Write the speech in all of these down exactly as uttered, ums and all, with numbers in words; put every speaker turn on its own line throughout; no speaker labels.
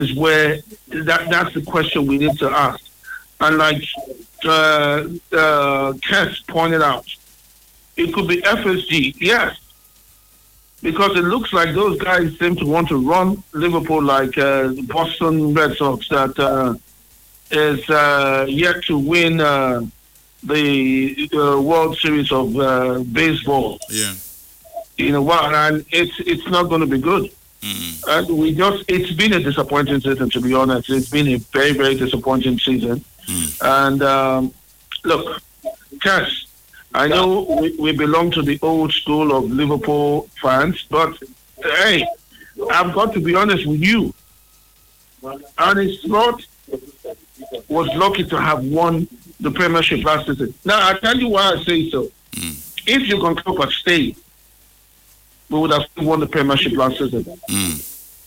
is where that that's the question we need to ask. And like uh, uh, Kes pointed out, it could be F S G, yes, because it looks like those guys seem to want to run Liverpool like uh, Boston Red Sox that uh, is uh, yet to win uh, the uh, World Series of uh, baseball.
Yeah.
In a while, and it's it's not going to be good.
Mm.
And we just, it's been a disappointing season, to be honest. It's been a very, very disappointing season.
Mm.
And um, look, Cash, I know we, we belong to the old school of Liverpool fans, but hey, I've got to be honest with you. Arne Slot was lucky to have won the Premiership last season. Now, I'll tell you why I say so.
Mm.
If you can cope at stay, we would have won the Premiership last season.
Mm.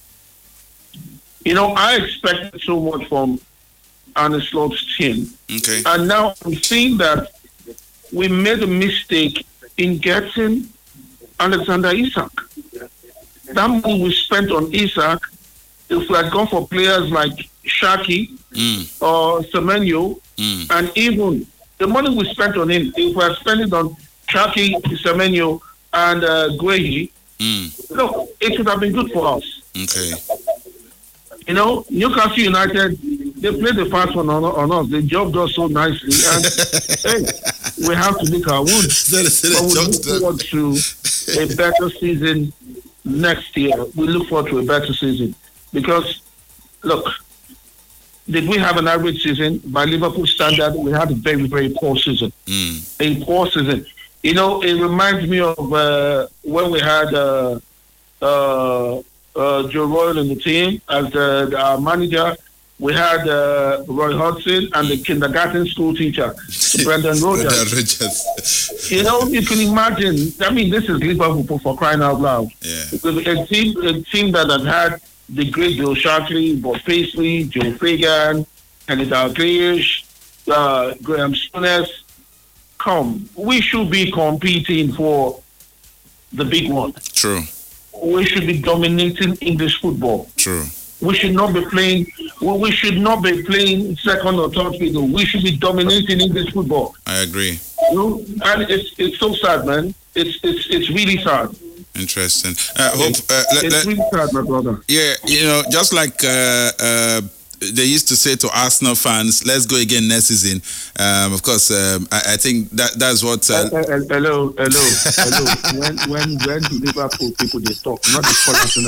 You know, I expected so much from Arne Slot's team.
Okay.
And now I'm seeing that we made a mistake in getting Alexander Isak. That money we spent on Isak, if we had gone for players like Shaki
mm.
or Semenyo,
mm.
and even the money we spent on him, if we had spent it on Shaki, Semenyo, and uh, Guehi,
mm.
look, it would have been good for us.
Okay.
You know, Newcastle United, they played the fast one on, on us. They jobbed us so nicely. And, hey, we have to lick our wounds. But we look forward to a better season next year. We look forward to a better season. Because, look, did we have an average season? By Liverpool standard, we had a very, very poor season.
Mm.
A poor season. You know, it reminds me of uh, when we had uh, uh, uh, Joe Royal in the team as uh, our manager. We had uh, Roy Hodgson and the kindergarten school teacher, Brendan Rodgers. You know, you can imagine. I mean, this is Liverpool for crying out loud.
Yeah.
A team, a team that had had the great Bill Shankly, Bob Paisley, Joe Fagan, Kenny Dalglish, uh, Graham Souness. Come, we should be competing for the big one.
True.
We should be dominating English football.
True.
We should not be playing. We should not be playing second or third fiddle. We should be dominating English football.
I agree.
You know? And it's it's so sad, man. It's it's it's really sad.
Interesting. Uh, hope, uh, let,
it's
let,
really sad, my brother.
Yeah, you know, just like uh, uh, they used to say to Arsenal fans, "Let's go again next season." Um, of course, um, I, I think that that's what. Uh,
uh, uh, hello, hello, hello. when when when the Liverpool people they talk, not the Arsenal.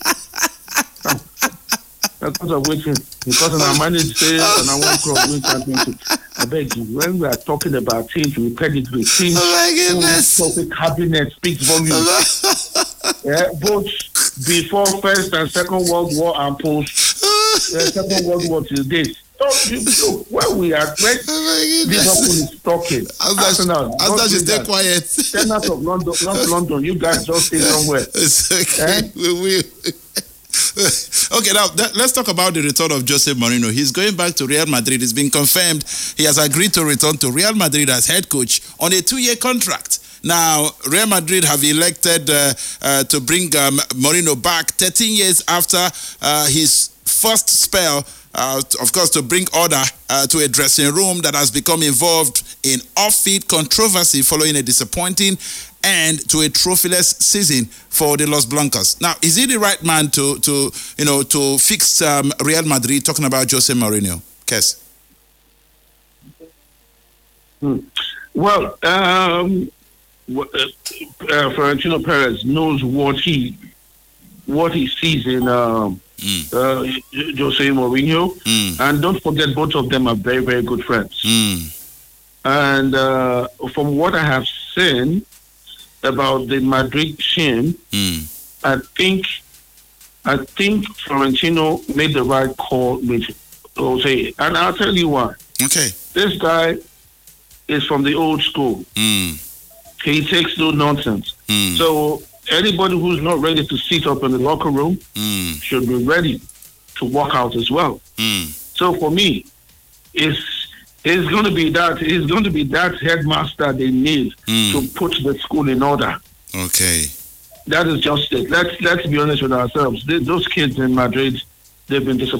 Because of waiting, because of our managed sales and I want to win championship. I beg you, when we are talking about teams with pedigree, teams
oh
whose cabinet speaks volumes. Yeah, both before First and Second World War and post uh, Second World War till date. So, look, where we are, when
oh
Liverpool is talking,
Arsenal, Arsenal should stay quiet.
Ten out of London, not London, you guys just stay somewhere.
It's okay. Eh? We will. Okay, now that, let's talk about the return of Jose Mourinho. He's going back to Real Madrid. It's been confirmed he has agreed to return to Real Madrid as head coach on a two-year contract. Now, Real Madrid have elected uh, uh, to bring um, Mourinho back thirteen years after uh, his first spell, uh, of course, to bring order uh, to a dressing room that has become involved in off-field controversy following a disappointing and to a trophyless season for the Los Blancos. Now, is he the right man to, to you know, to fix um, Real Madrid? Talking about Jose Mourinho, Kes.
Hmm. Well, um, uh, Florentino Perez knows what he what he sees in um, mm. uh, Jose Mourinho,
mm.
and don't forget, both of them are very, very good friends.
Mm.
And uh, from what I have seen about the Madrid team,
mm.
I think I think Florentino made the right call with Jose, and I'll tell you why.
Okay,
this guy is from the old school.
Mm.
He takes no nonsense.
Mm.
So anybody who's not ready to sit up in the locker room
mm.
should be ready to walk out as well.
Mm.
So for me, it's it's going to be that it's going to be that headmaster they need
mm.
to put the school in order.
Okay,
that is just it. Let's let's be honest with ourselves. They, those kids in Madrid, they've been